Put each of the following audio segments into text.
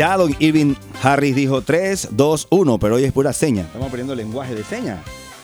Ya don Irving Harris dijo 3, 2, 1, pero hoy es pura seña. Estamos aprendiendo lenguaje de señas.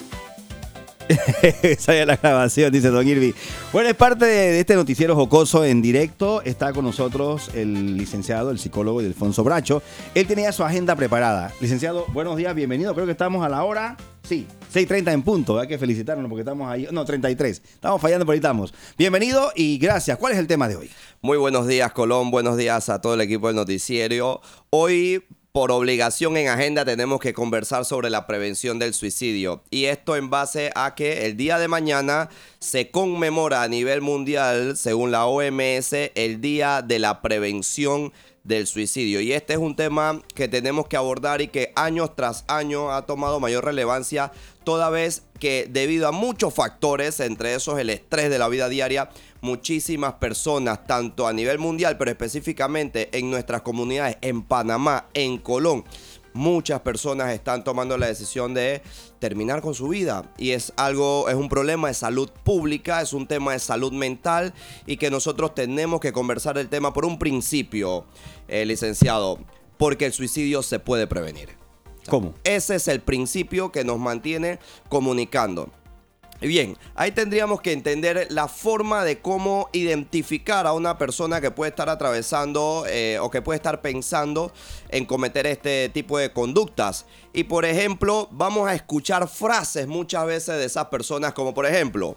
Esa es la grabación, dice don Irving. Bueno, es parte de este noticiero jocoso en directo. Está con nosotros el licenciado, el psicólogo Ildefonso Bracho. Él tenía su agenda preparada. Licenciado, buenos días, bienvenido. Creo que estamos a la hora, sí, 6:30 en punto. Hay que felicitarnos porque estamos ahí. No, 33. Estamos fallando, pero ahí estamos. Bienvenido y gracias. ¿Cuál es el tema de hoy? Muy buenos días, Colón. Buenos días a todo el equipo del noticiero. Hoy, por obligación en agenda, tenemos que conversar sobre la prevención del suicidio. Y esto en base a que el día de mañana se conmemora a nivel mundial, según la OMS, el Día de la Prevención del Suicidio. Y este es un tema que tenemos que abordar y que año tras año ha tomado mayor relevancia, toda vez que debido a muchos factores, entre esos el estrés de la vida diaria, muchísimas personas, tanto a nivel mundial, pero específicamente en nuestras comunidades, en Panamá, en Colón, muchas personas están tomando la decisión de terminar con su vida. Y es un problema de salud pública, es un tema de salud mental y que nosotros tenemos que conversar el tema por un principio, licenciado, porque el suicidio se puede prevenir. ¿Cómo? Ese es el principio que nos mantiene comunicando. Bien, ahí tendríamos que entender la forma de cómo identificar a una persona que puede estar atravesando o que puede estar pensando en cometer este tipo de conductas. Y por ejemplo, vamos a escuchar frases muchas veces de esas personas como por ejemplo,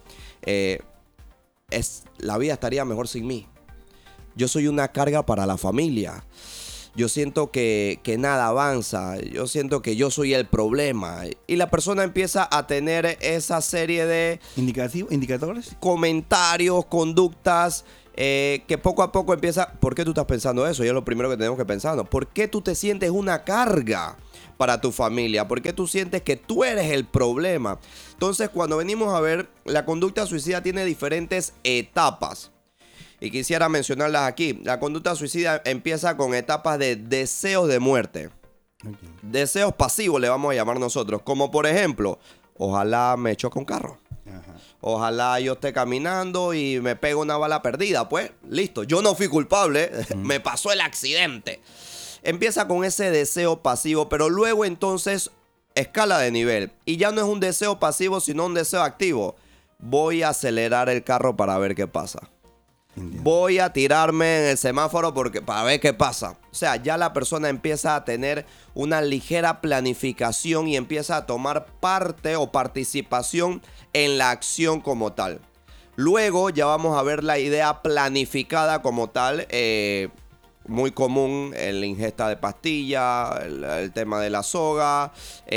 la vida estaría mejor sin mí. Yo soy una carga para la familia. Yo siento que nada avanza, yo siento que yo soy el problema. Y la persona empieza a tener esa serie de indicadores, comentarios, conductas, que poco a poco empieza. ¿Por qué tú estás pensando eso? Y es lo primero que tenemos que pensar. ¿Por qué tú te sientes una carga para tu familia? ¿Por qué tú sientes que tú eres el problema? Entonces, cuando venimos a ver, la conducta suicida tiene diferentes etapas. Y quisiera mencionarlas aquí. La conducta suicida empieza con etapas de deseos de muerte. Okay. Deseos pasivos le vamos a llamar nosotros. Como por ejemplo, ojalá me choque un carro. Ajá. Ojalá yo esté caminando y me pegue una bala perdida. Pues, listo. Yo no fui culpable. Me pasó el accidente. Empieza con ese deseo pasivo, pero luego entonces escala de nivel. Y ya no es un deseo pasivo, sino un deseo activo. Voy a acelerar el carro para ver qué pasa. Entiendo. Voy a tirarme en el semáforo para ver qué pasa. O sea, ya la persona empieza a tener una ligera planificación y empieza a tomar parte o participación en la acción como tal. Luego ya vamos a ver la idea planificada como tal. Muy común en la ingesta de pastillas, el tema de la soga.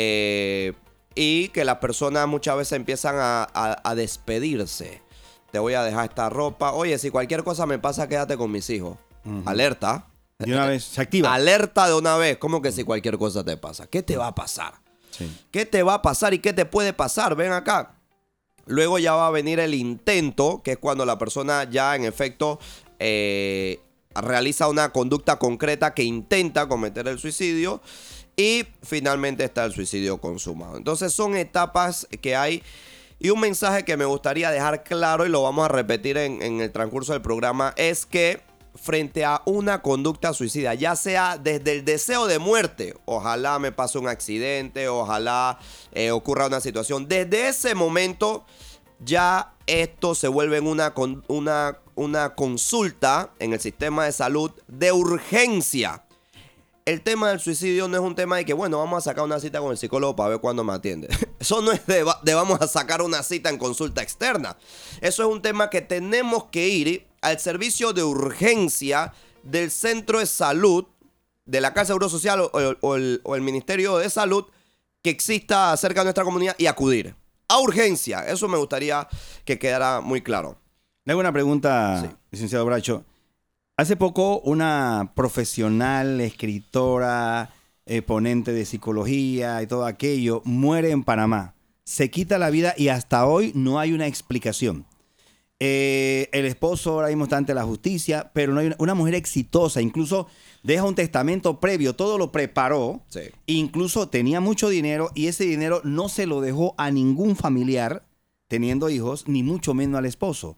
Y que las personas muchas veces empiezan a despedirse. Te voy a dejar esta ropa. Oye, si cualquier cosa me pasa, quédate con mis hijos. Alerta. De una vez, se activa. Alerta de una vez. ¿Cómo que si cualquier cosa te pasa? ¿Qué te va a pasar? Sí. ¿Qué te va a pasar y qué te puede pasar? Ven acá. Luego ya va a venir el intento, que es cuando la persona ya en efecto realiza una conducta concreta que intenta cometer el suicidio. Y finalmente está el suicidio consumado. Entonces son etapas que hay. Y un mensaje que me gustaría dejar claro y lo vamos a repetir en el transcurso del programa es que frente a una conducta suicida, ya sea desde el deseo de muerte, ojalá me pase un accidente, ojalá ocurra una situación, desde ese momento ya esto se vuelve una consulta en el sistema de salud de urgencia. El tema del suicidio no es un tema de que, bueno, vamos a sacar una cita con el psicólogo para ver cuándo me atiende. Eso no es de vamos a sacar una cita en consulta externa. Eso es un tema que tenemos que ir al servicio de urgencia del centro de salud, de la Casa de Seguro Social o el Ministerio de Salud que exista cerca de nuestra comunidad y acudir a urgencia. Eso me gustaría que quedara muy claro. Le hago una pregunta, sí, licenciado Bracho. Hace poco una profesional, escritora, ponente de psicología y todo aquello, muere en Panamá. Se quita la vida y hasta hoy no hay una explicación. El esposo ahora mismo está ante la justicia, pero no hay una mujer exitosa. Incluso deja un testamento previo, todo lo preparó. Sí. Incluso tenía mucho dinero y ese dinero no se lo dejó a ningún familiar teniendo hijos, ni mucho menos al esposo.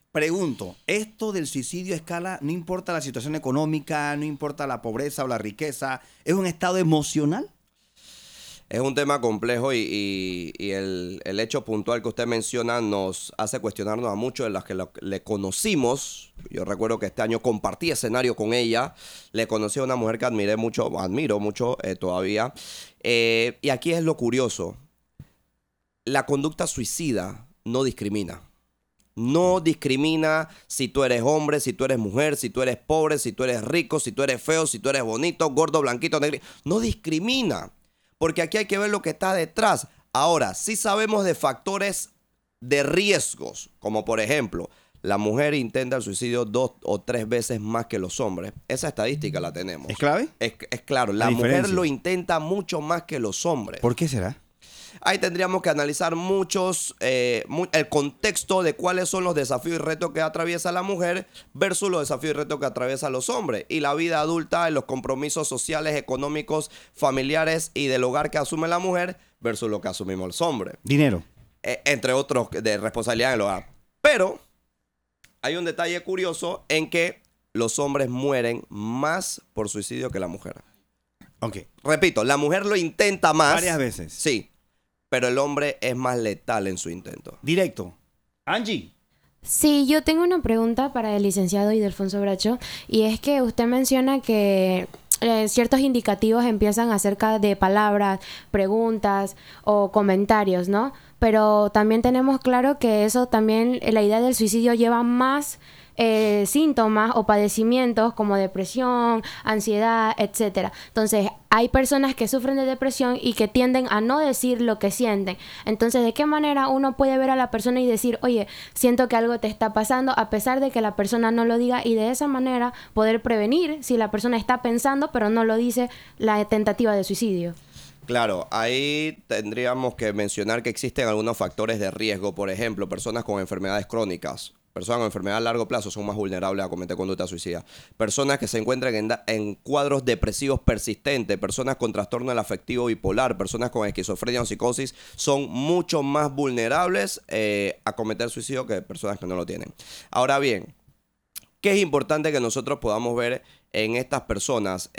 Pregunto, ¿esto del suicidio a escala no importa la situación económica, no importa la pobreza o la riqueza? ¿Es un estado emocional? Es un tema complejo y el hecho puntual que usted menciona nos hace cuestionarnos a muchos de los que le conocimos. Yo recuerdo que este año compartí escenario con ella. Le conocí a una mujer que admiro mucho todavía. Y aquí es lo curioso. La conducta suicida no discrimina. No discrimina si tú eres hombre, si tú eres mujer, si tú eres pobre, si tú eres rico, si tú eres feo, si tú eres bonito, gordo, blanquito, negro. No discrimina. Porque aquí hay que ver lo que está detrás. Ahora, sí sabemos de factores de riesgos, como por ejemplo, la mujer intenta el suicidio 2 o 3 veces más que los hombres. Esa estadística la tenemos. ¿Es clave? Es claro, la mujer lo intenta mucho más que los hombres. ¿Por qué será? Ahí tendríamos que analizar el contexto de cuáles son los desafíos y retos que atraviesa la mujer versus los desafíos y retos que atraviesan los hombres. Y la vida adulta y los compromisos sociales, económicos, familiares y del hogar que asume la mujer versus lo que asumimos los hombres. Dinero. Entre otros de responsabilidad en el hogar. Pero hay un detalle curioso en que los hombres mueren más por suicidio que la mujer. Ok. Repito, la mujer lo intenta más. Varias veces. Sí. Pero el hombre es más letal en su intento. Directo. Angie. Sí, yo tengo una pregunta para el licenciado Ildefonso Bracho, y es que usted menciona que ciertos indicativos empiezan acerca de palabras, preguntas o comentarios, ¿no? Pero también tenemos claro que eso también, la idea del suicidio lleva más síntomas o padecimientos como depresión, ansiedad, etcétera. Entonces, hay personas que sufren de depresión y que tienden a no decir lo que sienten. Entonces, ¿de qué manera uno puede ver a la persona y decir, oye, siento que algo te está pasando, a pesar de que la persona no lo diga, y de esa manera poder prevenir si la persona está pensando pero no lo dice, la tentativa de suicidio? Claro, ahí tendríamos que mencionar que existen algunos factores de riesgo. Por ejemplo, personas con enfermedades crónicas. Personas con enfermedad a largo plazo son más vulnerables a cometer conducta suicida. Personas que se encuentran en cuadros depresivos persistentes, personas con trastorno del afectivo bipolar, personas con esquizofrenia o psicosis son mucho más vulnerables a cometer suicidio que personas que no lo tienen. Ahora bien, ¿qué es importante que nosotros podamos ver en estas personas?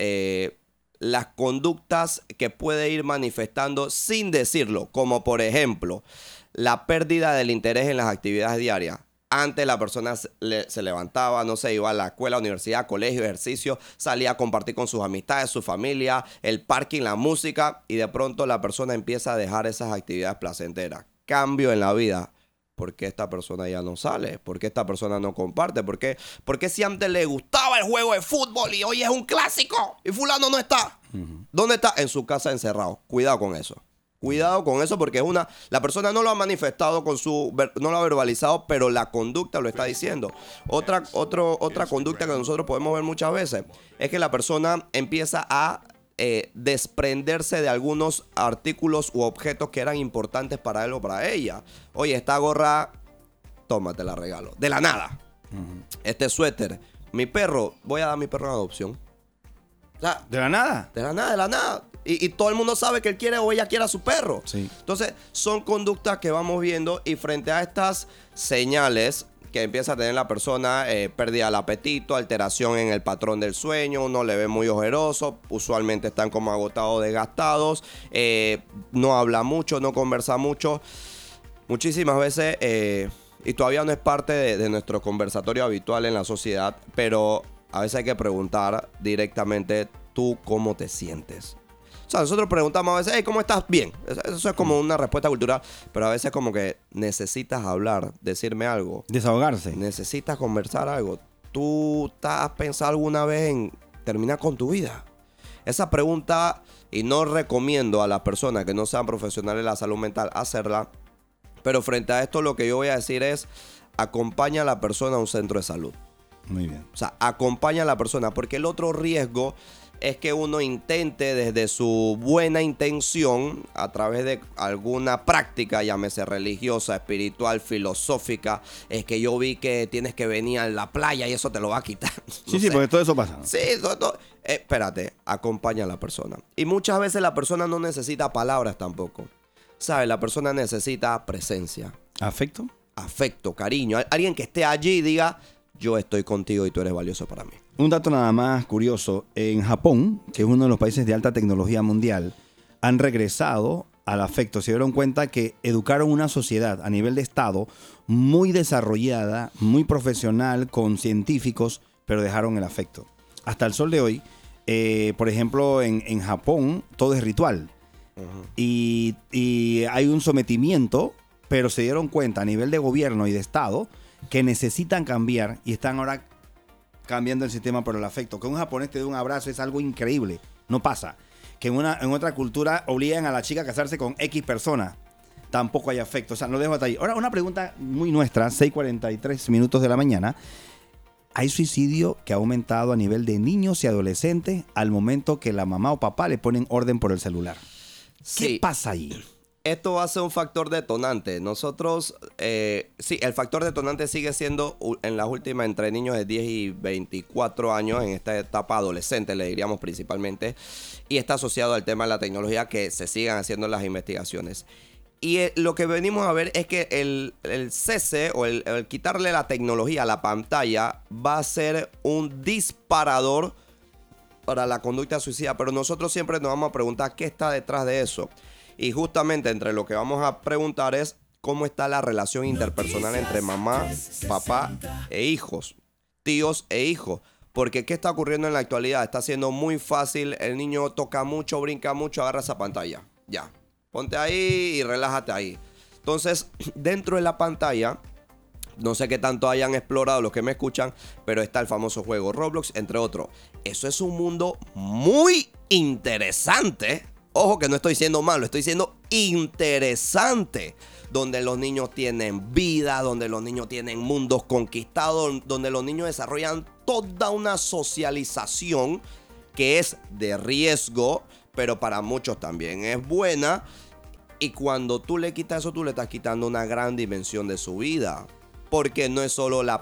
Las conductas que puede ir manifestando sin decirlo, como por ejemplo, la pérdida del interés en las actividades diarias. Antes la persona se levantaba, no sé, iba a la escuela, universidad, colegio, ejercicio, salía a compartir con sus amistades, su familia, el parking, la música, y de pronto la persona empieza a dejar esas actividades placenteras. Cambio en la vida. ¿Por qué esta persona ya no sale? ¿Por qué esta persona no comparte? ¿Por qué si antes le gustaba el juego de fútbol y hoy es un clásico y fulano no está? ¿Dónde está? En su casa encerrado. Cuidado con eso. Cuidado con eso porque la persona no lo ha manifestado no lo ha verbalizado, pero la conducta lo está diciendo. Otra conducta que nosotros podemos ver muchas veces es que la persona empieza a desprenderse de algunos artículos u objetos que eran importantes para él o para ella. Oye, esta gorra, tómate la regalo. De la nada. Este suéter. Voy a dar mi perro en adopción. O sea, ¿De la nada? De la nada. Y todo el mundo sabe que él quiere o ella quiere a su perro. Sí. Entonces, son conductas que vamos viendo y frente a estas señales que empieza a tener la persona, pérdida del apetito, alteración en el patrón del sueño, uno le ve muy ojeroso, usualmente están como agotados, desgastados, no habla mucho, no conversa mucho. Muchísimas veces, y todavía no es parte de nuestro conversatorio habitual en la sociedad, pero a veces hay que preguntar directamente, ¿tú cómo te sientes? O sea, nosotros preguntamos a veces, hey, ¿cómo estás? Bien. Eso es como una respuesta cultural, pero a veces como que necesitas hablar, decirme algo. Desahogarse. Necesitas conversar algo. ¿Tú has pensado alguna vez en terminar con tu vida? Esa pregunta, y no recomiendo a las personas que no sean profesionales de la salud mental hacerla, pero frente a esto lo que yo voy a decir es, acompaña a la persona a un centro de salud. Muy bien. O sea, acompaña a la persona, porque el otro riesgo es que uno intente desde su buena intención, a través de alguna práctica, llámese religiosa, espiritual, filosófica, es que yo vi que tienes que venir a la playa y eso te lo va a quitar. Sí, porque todo eso pasa, ¿no? Sí, todo. Espérate, acompaña a la persona. Y muchas veces la persona no necesita palabras tampoco. ¿Sabes? La persona necesita presencia. ¿Afecto? afecto, cariño. Alguien que esté allí y diga, yo estoy contigo y tú eres valioso para mí. Un dato nada más curioso. En Japón, que es uno de los países de alta tecnología mundial, han regresado al afecto. Se dieron cuenta que educaron una sociedad a nivel de Estado muy desarrollada, muy profesional, con científicos, pero dejaron el afecto. Hasta el sol de hoy, por ejemplo, en Japón, todo es ritual. Uh-huh. Y hay un sometimiento, pero se dieron cuenta a nivel de gobierno y de Estado que necesitan cambiar y están ahora cambiando el sistema por el afecto. Que un japonés te dé un abrazo es algo increíble. No pasa. Que en otra cultura obligan a la chica a casarse con X persona. Tampoco hay afecto. O sea, no dejo hasta ahí. Ahora, una pregunta muy nuestra, 6:43 minutos de la mañana. ¿Hay suicidio que ha aumentado a nivel de niños y adolescentes al momento que la mamá o papá le ponen orden por el celular? ¿Qué pasa ahí? Esto va a ser un factor detonante. Nosotros, sí, el factor detonante sigue siendo en las últimas entre niños de 10 y 24 años, en esta etapa adolescente, le diríamos principalmente, y está asociado al tema de la tecnología que se sigan haciendo las investigaciones. Y lo que venimos a ver es que el cese o el quitarle la tecnología a la pantalla va a ser un disparador para la conducta suicida, pero nosotros siempre nos vamos a preguntar qué está detrás de eso. Y justamente entre lo que vamos a preguntar es cómo está la relación interpersonal entre mamá, papá e hijos, tíos e hijos. Porque ¿qué está ocurriendo en la actualidad? Está siendo muy fácil, el niño toca mucho, brinca mucho, agarra esa pantalla. Ya, ponte ahí y relájate ahí. Entonces, dentro de la pantalla, no sé qué tanto hayan explorado los que me escuchan, pero está el famoso juego Roblox, entre otros. Eso es un mundo muy interesante. Ojo que no estoy diciendo malo, estoy diciendo interesante. Donde los niños tienen vida, donde los niños tienen mundos conquistados, donde los niños desarrollan toda una socialización que es de riesgo, pero para muchos también es buena. Y cuando tú le quitas eso, tú le estás quitando una gran dimensión de su vida. Porque no es solo la